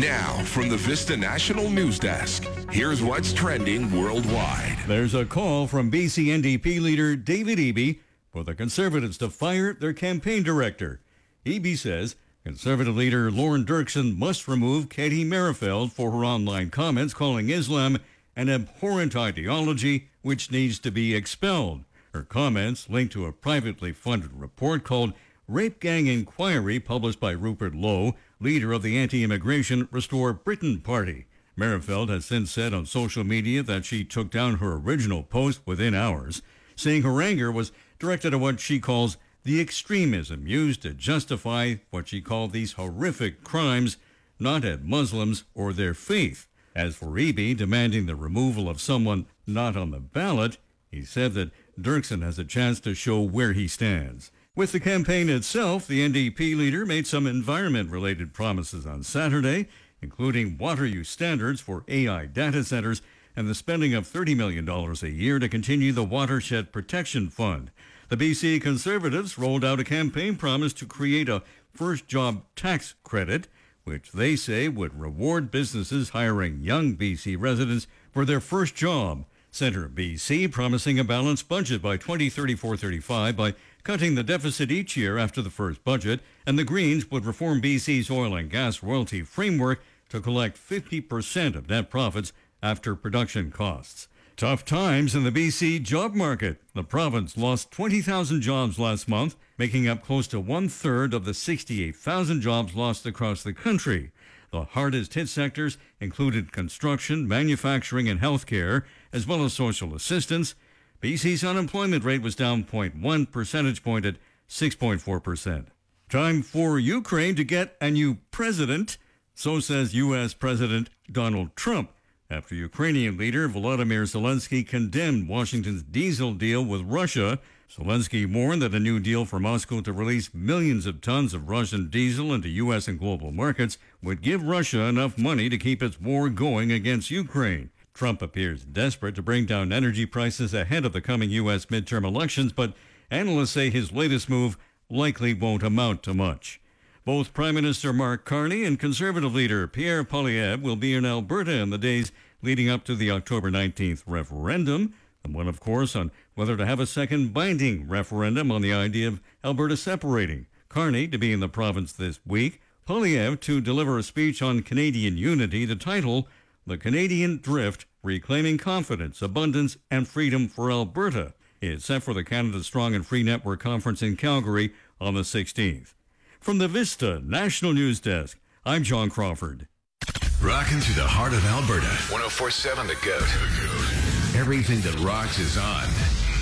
Now, from the Vista National News Desk, here's what's trending worldwide. There's a call from BC NDP leader David Eby for the Conservatives to fire their campaign director. Eby says Conservative leader Lauren Dirksen must remove Katie Merifeld for her online comments calling Islam an abhorrent ideology which needs to be expelled. Her comments linked to a privately funded report called Rape Gang Inquiry published by Rupert Lowe, leader of the anti-immigration Restore Britain Party. Merifeld has since said on social media that she took down her original post within hours, saying her anger was directed at what she calls the extremism used to justify what she called these horrific crimes, not at Muslims or their faith. As for Eby demanding the removal of someone not on the ballot, he said that Dirksen has a chance to show where he stands. With the campaign itself, the NDP leader made some environment-related promises on Saturday, including water use standards for AI data centers and the spending of $30 million a year to continue the Watershed Protection Fund. The BC Conservatives rolled out a campaign promise to create a first job tax credit, which they say would reward businesses hiring young BC residents for their first job. Centre BC promising a balanced budget by 2034-35 by cutting the deficit each year after the first budget, and the Greens would reform BC's oil and gas royalty framework to collect 50% of net profits after production costs. Tough times in the BC job market. The province lost 20,000 jobs last month, making up close to one-third of the 68,000 jobs lost across the country. The hardest hit sectors included construction, manufacturing, and healthcare, as well as social assistance. BC's unemployment rate was down 0.1 percentage point at 6.4%. Time for Ukraine to get a new president, so says U.S. President Donald Trump, after Ukrainian leader Volodymyr Zelensky condemned Washington's diesel deal with Russia. Zelensky warned that a new deal for Moscow to release millions of tons of Russian diesel into U.S. and global markets would give Russia enough money to keep its war going against Ukraine. Trump appears desperate to bring down energy prices ahead of the coming U.S. midterm elections, but analysts say his latest move likely won't amount to much. Both Prime Minister Mark Carney and Conservative leader Pierre Poilievre will be in Alberta in the days leading up to the October 19th referendum, and one, of course, on whether to have a second binding referendum on the idea of Alberta separating. Carney to be in the province this week, Poilievre to deliver a speech on Canadian unity, the title, The Canadian Drift, Reclaiming Confidence, Abundance, and Freedom for Alberta. It's set for the Canada Strong and Free Network Conference in Calgary on the 16th. From the Vista National News Desk, I'm John Crawford. Rocking through the heart of Alberta. 104.7 The Goat. Everything that rocks is on.